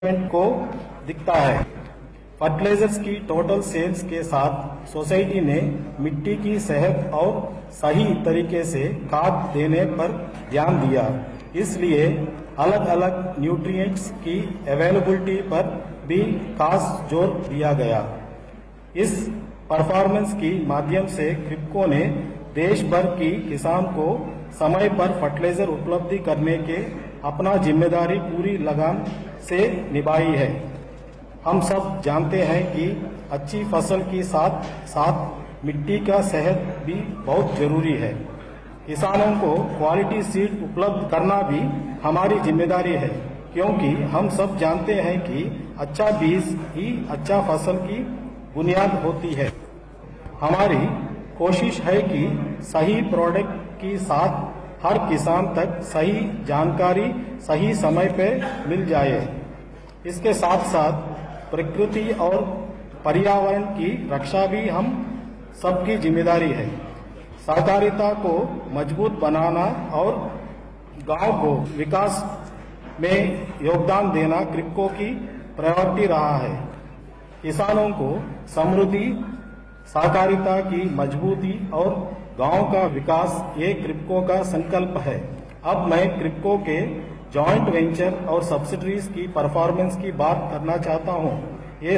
को दिखता है। फर्टिलाइजर्स की टोटल सेल्स के साथ सोसाइटी ने मिट्टी की सेहत और सही तरीके से खाद देने पर ध्यान दिया, इसलिए अलग अलग न्यूट्रिएंट्स की अवेलेबिलिटी पर भी खास जोर दिया गया। इस परफॉर्मेंस की माध्यम से क्रिप्को ने देश भर की किसान को समय पर फर्टिलाइजर उपलब्धि करने के अपना जिम्मेदारी पूरी लगन से निभाई है। हम सब जानते हैं कि अच्छी फसल के साथ साथ मिट्टी का सेहत भी बहुत जरूरी है। किसानों को क्वालिटी सीड उपलब्ध करना भी हमारी जिम्मेदारी है, क्योंकि हम सब जानते हैं कि अच्छा बीज ही अच्छा फसल की बुनियाद होती है। हमारी कोशिश है कि सही प्रोडक्ट के साथ हर किसान तक सही जानकारी सही समय पर मिल जाए। इसके साथ साथ प्रकृति और पर्यावरण की रक्षा भी हम सबकी जिम्मेदारी है। सहकारिता को मजबूत बनाना और गांव को विकास में योगदान देना क्रिप्को की प्रायोरिटी रहा है। किसानों को समृद्धि, सहकारिता की मजबूती और गांव का विकास ये क्रिप्को का संकल्प है। अब मैं क्रिप्को के जॉइंट वेंचर और सब्सिडरीज की परफॉर्मेंस की बात करना चाहता हूं। ये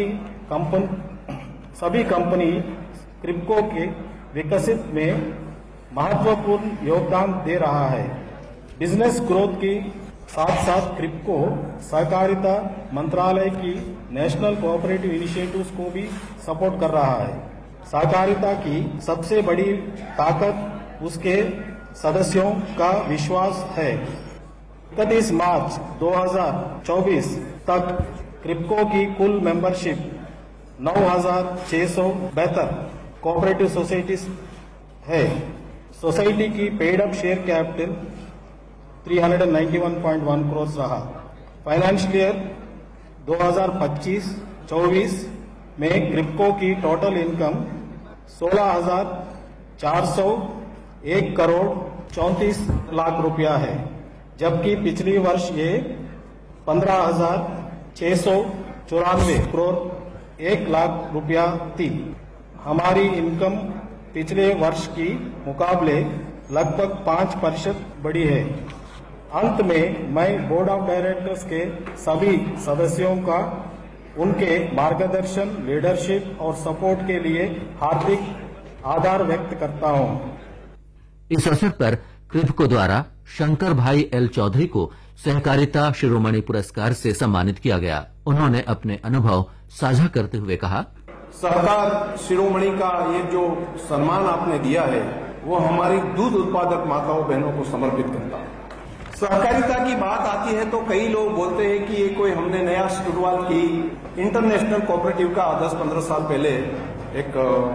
सभी कंपनी क्रिप्को के विकसित में महत्वपूर्ण योगदान दे रहा है। बिजनेस ग्रोथ के साथ साथ क्रिप्को सहकारिता मंत्रालय की नेशनल कोऑपरेटिव इनिशिएटिव्स को भी सपोर्ट कर रहा है। सहकारिता की सबसे बड़ी ताकत उसके सदस्यों का विश्वास है। 31 मार्च 2024 तक क्रिप्को की कुल मेंबरशिप 9,672 कोऑपरेटिव सोसाइटीज है। सोसाइटी की paid up share capital 391.1 crore रहा। फाइनेंशियल ईयर 2025-24 में क्रिप्को की टोटल इनकम 16,401 करोड़ 34 लाख रुपया है, जबकि पिछली वर्ष ये 15,694 करोड़ 1 लाख रुपया थी। हमारी इनकम पिछले वर्ष की मुकाबले लगभग 5% बढ़ी है। अंत में मैं बोर्ड ऑफ डायरेक्टर्स के सभी सदस्यों का उनके मार्गदर्शन, लीडरशिप और सपोर्ट के लिए हार्दिक आभार व्यक्त करता हूं। इस अवसर पर क्रिप्को द्वारा शंकर भाई एल चौधरी को सहकारिता शिरोमणि पुरस्कार से सम्मानित किया गया। उन्होंने अपने अनुभव साझा करते हुए कहा, सहकार शिरोमणि का ये जो सम्मान आपने दिया है वो हमारी दूध उत्पादक माताओं बहनों को समर्पित करता है। सहकारिता की बात आती है तो कई लोग बोलते हैं कि ये कोई हमने नया शुरुआत की। इंटरनेशनल कोऑपरेटिव का 10-15 साल पहले एक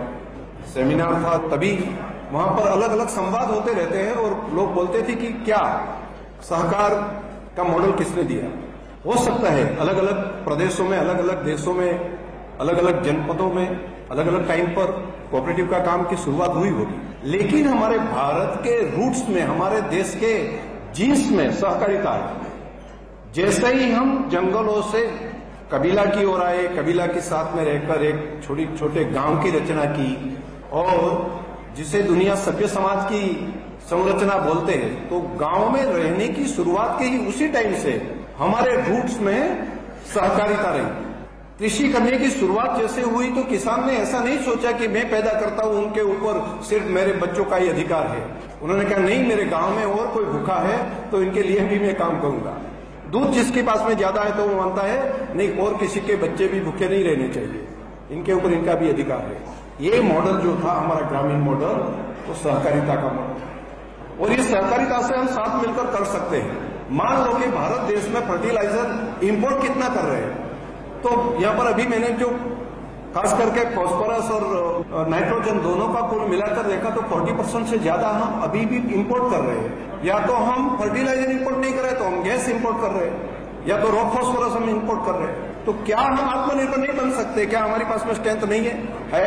सेमिनार था, तभी वहां पर अलग अलग संवाद होते रहते हैं और लोग बोलते थे कि क्या सहकार का मॉडल किसने दिया। हो सकता है अलग अलग प्रदेशों में, अलग अलग देशों में, अलग अलग जनपदों में अलग अलग टाइम पर कोऑपरेटिव का काम की शुरुआत हुई होगी, लेकिन हमारे भारत के रूट्स में, हमारे देश के जीन्स में सहकारिता है। जैसे ही हम जंगलों से कबीला की ओर आए, कबीला के साथ में रहकर एक छोटे गांव की रचना की और जिसे दुनिया सभ्य समाज की संरचना बोलते हैं, तो गांव में रहने की शुरुआत के ही उसी टाइम से हमारे रूट्स में सहकारिता रही। कृषि करने की शुरुआत जैसे हुई तो किसान ने ऐसा नहीं सोचा कि मैं पैदा करता हूं, उनके ऊपर सिर्फ मेरे बच्चों का ही अधिकार है। उन्होंने कहा नहीं, मेरे गांव में और कोई भूखा है तो इनके लिए भी मैं काम करूंगा। दूध जिसके पास में ज्यादा है तो वो मानता है नहीं, और किसी के बच्चे भी भूखे नहीं रहने चाहिए, इनके ऊपर इनका भी अधिकार है। ये मॉडल जो था हमारा ग्रामीण मॉडल, तो सहकारिता का मॉडल, और ये सहकारिता से हम साथ मिलकर कर सकते हैं। मान लो कि भारत देश में फर्टिलाइजर इंपोर्ट कितना कर रहे हैं, तो यहाँ पर अभी मैंने जो खास करके फॉस्फोरस और नाइट्रोजन दोनों का कुल मिलाकर देखा तो 40% से ज्यादा हम अभी भी इंपोर्ट कर रहे हैं। या तो हम फर्टिलाइजर इंपोर्ट नहीं कर रहे तो हम गैस इंपोर्ट कर रहे हैं, या तो रॉक फॉस्फोरस हम इंपोर्ट कर रहे हैं। तो क्या हम आत्मनिर्भर नहीं बन सकते? क्या हमारे पास में स्ट्रेंथ नहीं है?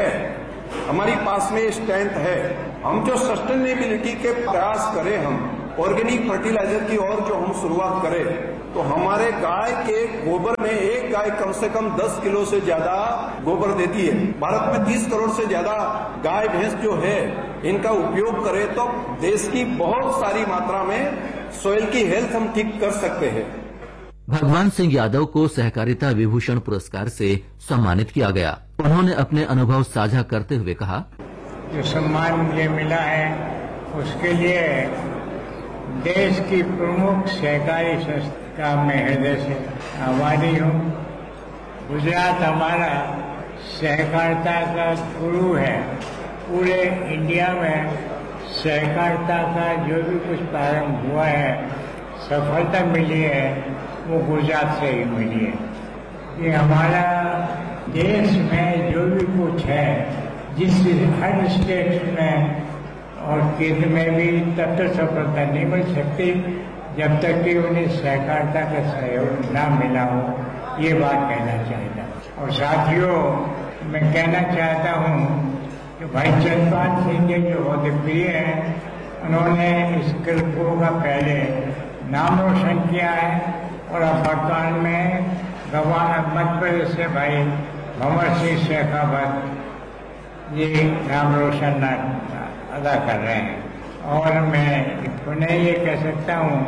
हमारी पास में स्ट्रेंथ है। हम जो सस्टेनेबिलिटी के प्रयास करें, हम ऑर्गेनिक फर्टिलाइजर की और जो हम शुरुआत करें, तो हमारे गाय के गोबर में एक गाय कम से कम 10 किलो से ज्यादा गोबर देती है। भारत में 30 करोड़ से ज्यादा गाय भैंस जो है इनका उपयोग करें तो देश की बहुत सारी मात्रा में सॉइल की हेल्थ हम ठीक कर सकते हैं। भगवान सिंह यादव को सहकारिता विभूषण पुरस्कार से सम्मानित किया गया। उन्होंने अपने अनुभव साझा करते हुए कहा, जो सम्मान मुझे मिला है उसके लिए देश की प्रमुख सहकारी संस्था में हृदय से आभारी हूँ। गुजरात हमारा सहकारिता का गुरु है। पूरे इंडिया में सहकारिता का जो भी कुछ प्रारंभ हुआ है, सफलता मिली है, वो गुजरात से ही मिली है। ये हमारा देश में जो भी कुछ है, जिस हर स्टेट में और केंद्र में भी तब तक सफलता नहीं मिल सकती जब तक कि उन्हें सहकारिता का सहयोग न मिला हो, ये बात कहना चाहता। और साथियों, मैं कहना चाहता हूँ कि भाई चंद्रपाल सिंह जी जो बहुत प्रिय हैं, उन्होंने इस क्रिप्को का पहले नाम रोशन किया है और अब वर्तमान में मध्य प्रदेश से भाई भंवर सिंह शेखावत ये नाम रोशन अदा कर रहे हैं। और मैं पुनः ये कह सकता हूँ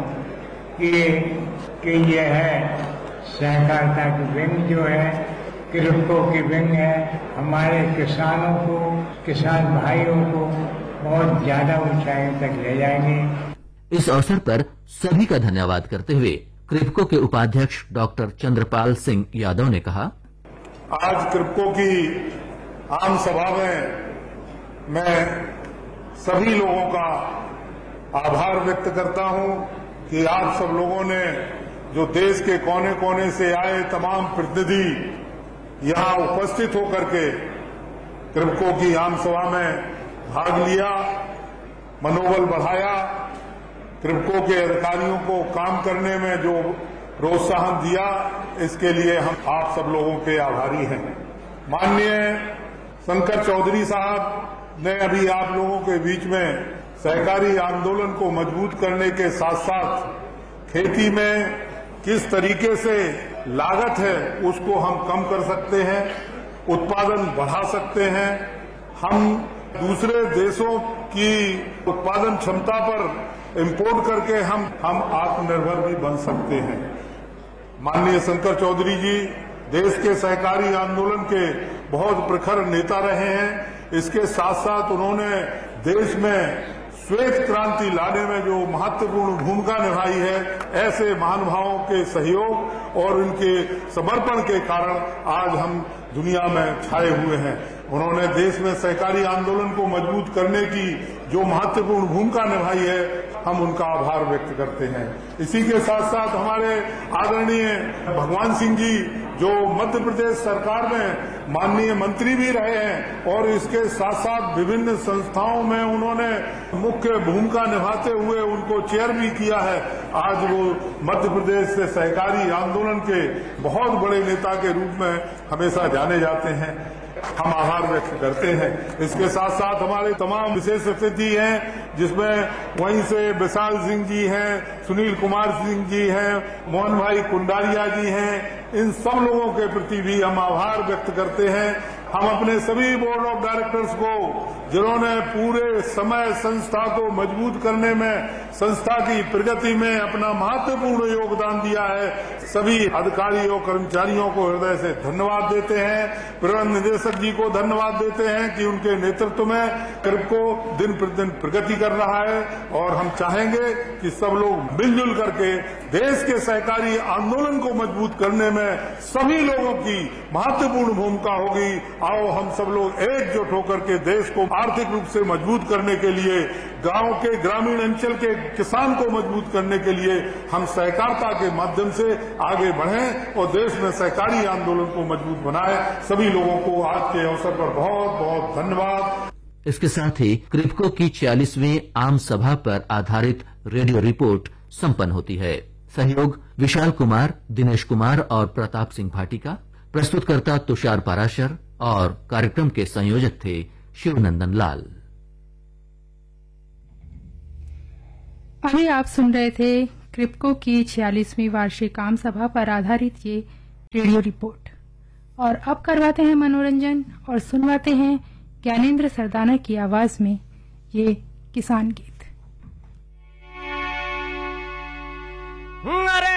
कि ये है सहकारिता की विंग जो है, क्रिप्को की विंग है, हमारे किसानों को, किसान भाइयों को बहुत ज्यादा ऊंचाई तक ले जाएंगे। इस अवसर पर सभी का धन्यवाद करते हुए क्रिप्को के उपाध्यक्ष डॉक्टर चंद्रपाल सिंह यादव ने कहा, आज क्रिप्को की आम सभा में मैं सभी लोगों का आभार व्यक्त करता हूं कि आप सब लोगों ने जो देश के कोने कोने से आए तमाम प्रतिनिधि यहां उपस्थित होकर के क्रिप्को की आम सभा में भाग लिया, मनोबल बढ़ाया, क्रिप्को के अधिकारियों को काम करने में जो प्रोत्साहन दिया, इसके लिए हम आप सब लोगों के आभारी हैं। माननीय शंकर चौधरी साहब ने अभी आप लोगों के बीच में सहकारी आंदोलन को मजबूत करने के साथ साथ खेती में किस तरीके से लागत है उसको हम कम कर सकते हैं, उत्पादन बढ़ा सकते हैं, हम दूसरे देशों की उत्पादन क्षमता पर इंपोर्ट करके हम आत्मनिर्भर भी बन सकते हैं। माननीय शंकर चौधरी जी देश के सहकारी आंदोलन के बहुत प्रखर नेता रहे हैं। इसके साथ साथ उन्होंने देश में श्वेत क्रांति लाने में जो महत्वपूर्ण भूमिका निभाई है, ऐसे महानुभावों के सहयोग और उनके समर्पण के कारण आज हम दुनिया में छाए हुए हैं। उन्होंने देश में सहकारी आंदोलन को मजबूत करने की जो महत्वपूर्ण भूमिका निभाई है, हम उनका आभार व्यक्त करते हैं। इसी के साथ साथ हमारे आदरणीय भगवान सिंह जी जो मध्य प्रदेश सरकार में माननीय मंत्री भी रहे हैं और इसके साथ साथ विभिन्न संस्थाओं में उन्होंने मुख्य भूमिका निभाते हुए उनको चेयर भी किया है। आज वो मध्य प्रदेश से सहकारी आंदोलन के बहुत बड़े नेता के रूप में हमेशा जाने जाते हैं। हम आभार व्यक्त करते हैं। इसके साथ साथ हमारे तमाम विशेष अतिथि हैं, जिसमें वहीं से विशाल सिंह जी हैं, सुनील कुमार सिंह जी हैं, मोहन भाई कुंडारिया जी हैं। इन सब लोगों के प्रति भी हम आभार व्यक्त करते हैं। हम अपने सभी बोर्ड ऑफ डायरेक्टर्स को, जिन्होंने पूरे समय संस्था को मजबूत करने में, संस्था की प्रगति में अपना महत्वपूर्ण योगदान दिया है, सभी अधिकारियों कर्मचारियों को हृदय से धन्यवाद देते हैं। प्रबंध निदेशक जी को धन्यवाद देते हैं कि उनके नेतृत्व में क्रिप्को दिन प्रतिदिन प्रगति कर रहा है और हम चाहेंगे कि सब लोग मिलजुल करके देश के सहकारी आंदोलन को मजबूत करने में सभी लोगों की महत्वपूर्ण भूमिका होगी। आओ हम सब लोग एकजुट होकर के देश को आर्थिक रूप से मजबूत करने के लिए, गांव के ग्रामीण अंचल के किसान को मजबूत करने के लिए हम सहकारिता के माध्यम से आगे बढ़ें और देश में सहकारी आंदोलन को मजबूत बनाएं। सभी लोगों को आज के अवसर पर बहुत बहुत धन्यवाद। इसके साथ ही क्रिप्को की 46वीं आम सभा पर आधारित रेडियो रिपोर्ट संपन्न होती है। सहयोग विशाल कुमार, दिनेश कुमार और प्रताप सिंह भाटिका। प्रस्तुतकर्ता तुषार पाराशर और कार्यक्रम के संयोजक थे शिवनंदन लाल। अभी आप सुन रहे थे क्रिप्को की 46वीं वार्षिक आम सभा पर आधारित ये रेडियो रिपोर्ट। और अब करवाते हैं मनोरंजन और सुनवाते हैं ज्ञानेंद्र सरदाना की आवाज में ये किसान गीत।